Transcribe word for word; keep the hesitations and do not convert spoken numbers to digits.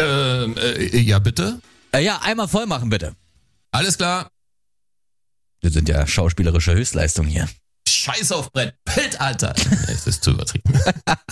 Ähm, äh, ja, bitte? Äh, ja, einmal voll machen, bitte. Alles klar. Wir sind ja schauspielerische Höchstleistung hier. Scheiß auf Brett. Bild, Alter. Es ist zu übertrieben.